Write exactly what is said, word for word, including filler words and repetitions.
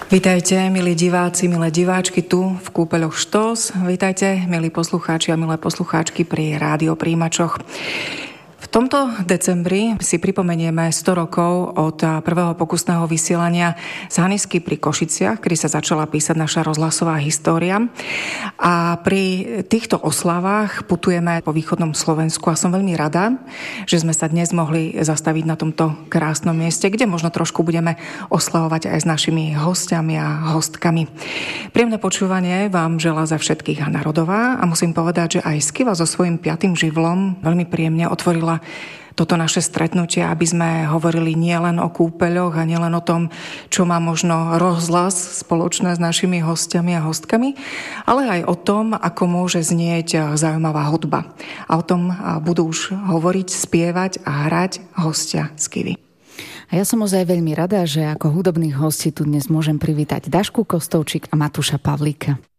Vítajte, milí diváci, milé diváčky tu v kúpeľoch Štós. Vítajte, milí poslucháči a milé poslucháčky pri rádiopríjimačoch. V tomto decembri si pripomenieme sto rokov od prvého pokusného vysielania z Hanisky pri Košiciach, kedy sa začala písať naša rozhlasová história. A pri týchto oslavách putujeme po východnom Slovensku a som veľmi rada, že sme sa dnes mohli zastaviť na tomto krásnom mieste, kde možno trošku budeme oslavovať aj s našimi hostiami a hostkami. Príjemné počúvanie vám želá za všetkých Hana Rodová a musím povedať, že aj Skiva so svojím piatým živlom veľmi príjemne otvorila toto naše stretnutie, aby sme hovorili nielen o kúpeľoch a nielen o tom, čo má možno rozhlas spoločné s našimi hostiami a hostkami, ale aj o tom, ako môže znieť zaujímavá hudba. A o tom budú už hovoriť, spievať a hrať hostia Skivy. A ja som ozaj veľmi rada, že ako hudobných hostí tu dnes môžem privítať Dašku Kostovčík a Matúša Pavlíka.